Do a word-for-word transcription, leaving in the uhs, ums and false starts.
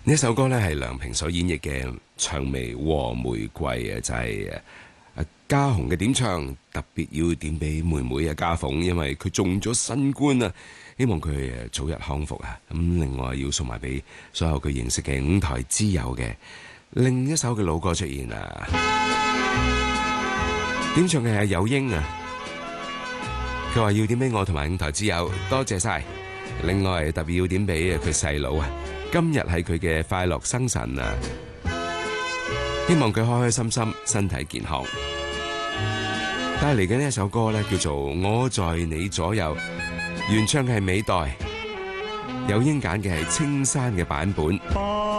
呢首歌咧係梁平所演繹嘅《薔薇和玫瑰》啊，就係誒嘉鴻嘅點唱，特別要點俾妹妹啊嘉鳳，因為佢中咗新冠啊，希望佢誒早日康復啊。咁另外要送埋俾所有佢認識嘅五台之友嘅另一首嘅老歌出現啊，點唱嘅係有英啊，佢話要點俾我同埋五台之友，多謝晒。另外特別要點俾佢細佬啊。今日係佢嘅快樂生辰啊！希望佢開開心心，身體健康。帶嚟嘅呢一首歌咧，叫做《我在你左右》，原唱係美代，有英揀嘅係青山嘅版本。